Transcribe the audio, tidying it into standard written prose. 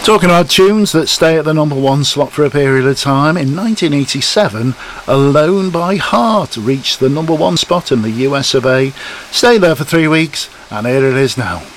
Talking about tunes that stay at the number one slot for a period of time, in 1987, Alone by Heart reached the number one spot in the US of A. Stayed there for 3 weeks, and here it is now.